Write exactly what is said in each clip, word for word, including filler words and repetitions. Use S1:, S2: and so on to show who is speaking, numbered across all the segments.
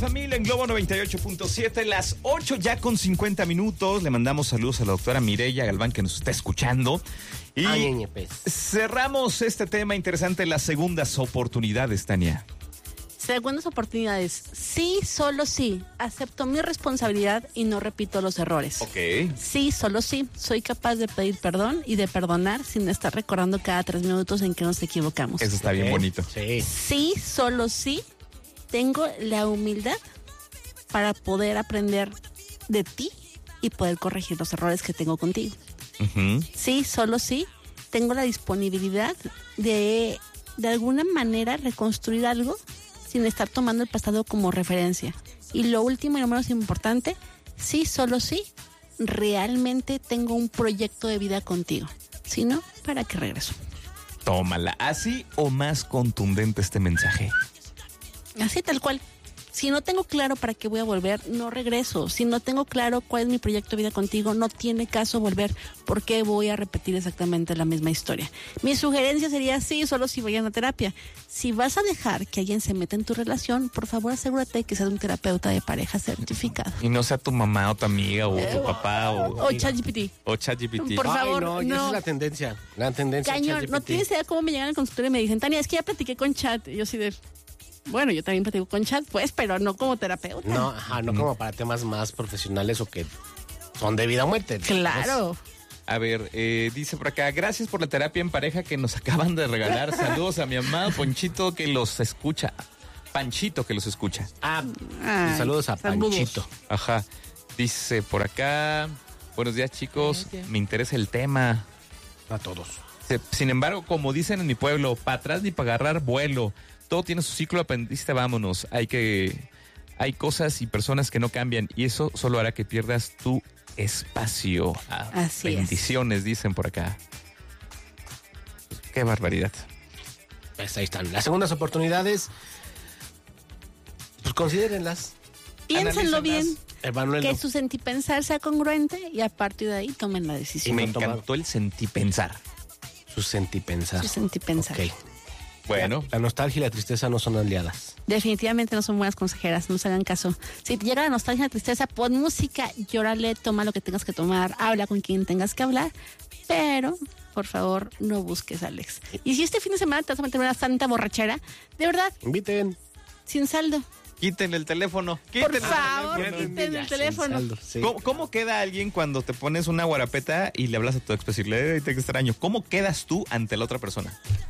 S1: familia en Globo noventa y ocho punto siete, las ocho ya con cincuenta minutos. Le mandamos saludos a la doctora Mireya Galván que nos está escuchando. Y
S2: Ay,
S1: cerramos este tema interesante, las segundas oportunidades, Tania.
S3: Segundas oportunidades. Sí, solo sí. Acepto mi responsabilidad y no repito los errores.
S1: Ok.
S3: Sí, solo sí. Soy capaz de pedir perdón y de perdonar sin estar recordando cada tres minutos en que nos equivocamos.
S1: Eso está
S2: okay.
S1: bien bonito.
S2: Sí.
S3: Sí, solo sí. Tengo la humildad para poder aprender de ti y poder corregir los errores que tengo contigo.
S1: Uh-huh.
S3: Sí, solo sí. Tengo la disponibilidad de, de alguna manera, reconstruir algo sin estar tomando el pasado como referencia. Y lo último y lo menos importante, sí, solo sí, realmente tengo un proyecto de vida contigo. Si no, ¿para qué regreso?
S1: Tómala. ¿Así o más contundente este mensaje?
S3: Así, tal cual. Si no tengo claro para qué voy a volver, no regreso. Si no tengo claro cuál es mi proyecto de vida contigo, no tiene caso volver. ¿Por qué voy a repetir exactamente la misma historia? Mi sugerencia sería, sí, solo si vayan a terapia. Si vas a dejar que alguien se meta en tu relación, por favor asegúrate que seas un terapeuta de pareja certificado.
S1: Y no sea tu mamá o tu amiga o
S3: Eh,
S1: tu papá o...
S3: O ChatGPT.
S1: O ChatGPT.
S3: Por
S2: Ay,
S3: favor,
S2: no, ya
S3: no.
S2: esa es la tendencia. La tendencia.
S3: Cañón,
S2: ChatGPT.
S3: no tienes idea cómo me llegan al consultorio y me dicen, Tania, es que ya platiqué con Chat. Y yo así de... Bueno, yo también platico con Chat, pues, pero no como terapeuta.
S2: No, ajá, no como para temas más profesionales o que son de vida o muerte.
S3: Claro.
S1: A ver, eh, dice por acá, gracias por la terapia en pareja que nos acaban de regalar. Saludos a mi amado Ponchito que los escucha. Panchito que los escucha.
S2: Ah,
S3: Ay,
S2: saludos a
S3: saludos.
S2: Panchito.
S1: Ajá. Dice por acá, buenos días chicos, me interesa el tema.
S2: A todos.
S1: Se- Sin embargo, como dicen en mi pueblo, para atrás ni para agarrar vuelo. Todo tiene su ciclo, aprendiste, vámonos. Hay que, hay cosas y personas que no cambian y eso solo hará que pierdas tu espacio. Ah,
S3: Así es.
S1: bendiciones, dicen por acá. Qué barbaridad.
S2: Pues ahí están. Las segundas oportunidades, pues considérenlas.
S3: Piénsenlo bien,
S1: Analícenlas.
S2: Emanuel,
S3: que
S2: no-
S3: su sentipensar sea congruente y a partir de ahí tomen la
S1: Y
S3: decisión.
S1: me
S2: no tomar.
S1: encantó el sentipensar.
S2: su sentipensar.
S3: Su sentipensar.
S2: Ok.
S1: Bueno,
S2: La nostalgia y la tristeza no son aliadas.
S3: Definitivamente no son buenas consejeras, no se hagan caso. Si te llega la nostalgia, la tristeza, pon música, llórale, toma lo que tengas que tomar, habla con quien tengas que hablar, pero por favor no busques a Alex. Y si este fin de semana te vas a meter en una santa borrachera, de verdad,
S2: Inviten.
S3: sin saldo.
S1: quiten el teléfono.
S3: Por
S1: Quiten el
S3: favor,
S1: teléfono.
S3: quiten
S2: Ya,
S3: el
S2: sin
S3: teléfono.
S2: saldo, sí.
S1: ¿Cómo, cómo queda alguien cuando te pones una guarapeta y le hablas a tu ex? Decirle, "Ey, te extraño". ¿Cómo quedas tú ante la otra persona?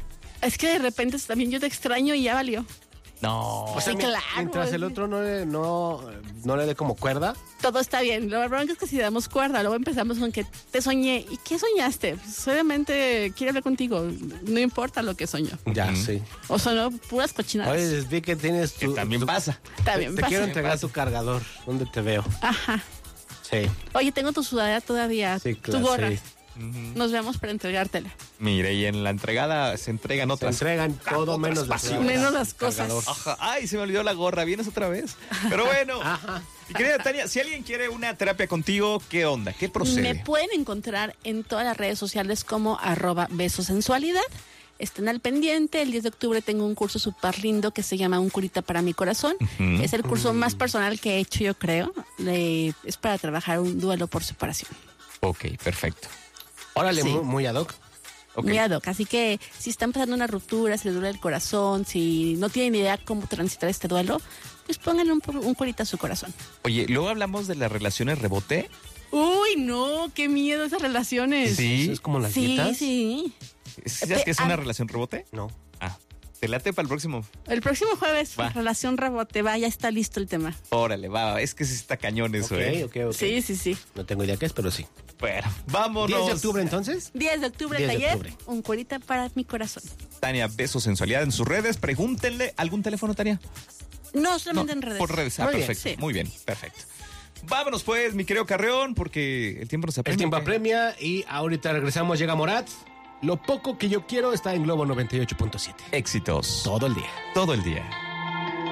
S3: Es que de repente también yo te extraño y ya valió.
S1: No.
S2: O sea,
S3: Sí,
S2: mi-
S3: claro.
S2: mientras el otro no le, no, no le dé como cuerda.
S3: Todo está bien. Lo bronca es que si damos cuerda, luego empezamos con que te soñé. ¿Y qué soñaste? Pues, obviamente quiero hablar contigo. No importa lo que soñó.
S2: Ya,
S1: Ujú.
S2: sí.
S3: O sonó puras cochinadas.
S2: Oye, vi que tienes
S1: Que
S2: tu...
S1: también
S2: tu-
S1: pasa.
S3: También
S2: Te
S3: pasa.
S2: quiero entregar tu cargador. ¿Dónde te veo?
S3: Ajá.
S2: Sí.
S3: Oye, tengo tu sudadera todavía.
S2: Sí,
S3: tu
S2: claro.
S3: gorra.
S2: Sí.
S3: Nos vemos para entregártela.
S1: Mire, y en la entregada se entregan
S2: Se
S1: otras.
S2: entregan todo
S1: otras
S2: menos las
S1: pasiones.
S3: Menos las cosas.
S2: Cargador.
S1: Ajá. Ay, se me olvidó la gorra. ¿Vienes otra vez? Pero bueno.
S2: Ajá.
S1: Mi querida Tania, si alguien quiere una terapia contigo, ¿qué onda? ¿Qué procede?
S3: Me pueden encontrar en todas las redes sociales como arroba besosensualidad. Estén al pendiente. El diez de octubre tengo un curso súper lindo que se llama Un curita para mi corazón.
S1: Ujú.
S3: Es el curso más personal que he hecho, yo creo. Le- es para trabajar un duelo por separación.
S1: Ok, perfecto.
S2: Órale,
S3: Sí.
S2: muy, muy ad hoc.
S1: Ok.
S3: Muy ad hoc. Así que si están pasando una ruptura, si les duele el corazón, si no tienen idea cómo transitar este duelo, pues pónganle un, un curita a su corazón.
S1: Oye, luego hablamos de las relaciones rebote.
S3: Uy, no, qué miedo esas relaciones.
S1: Sí.
S2: Es como las
S3: sí,
S2: dietas.
S3: sí.
S1: ¿Sabes qué es una
S3: Ah.
S1: relación rebote?
S2: No.
S1: Ah, te late para el próximo.
S3: El próximo jueves,
S1: Va.
S3: relación rebote, va, ya está listo el tema.
S1: Órale, va. Es que sí está cañón eso,
S2: Ok,
S1: ¿eh?
S2: ok, ok.
S3: Sí, sí, sí.
S2: No tengo idea qué es, pero sí.
S1: Bueno, vámonos.
S2: diez de octubre, entonces.
S3: diez de octubre,
S2: diez de
S3: taller,
S2: octubre.
S3: un curita para mi corazón.
S1: Tania, beso, sensualidad en sus redes. Pregúntenle, ¿algún teléfono, Tania?
S3: No, solamente
S1: No,
S3: en redes.
S1: Por redes, ah,
S3: Muy bien,
S1: perfecto.
S3: sí.
S1: Muy bien, perfecto. Vámonos pues, mi querido Carreón, porque el tiempo nos apremia.
S2: El tiempo apremia y ahorita regresamos. Llega Morat. Lo poco que yo quiero está en Globo noventa y ocho punto siete.
S1: Éxitos.
S2: Todo el día.
S1: Todo el día.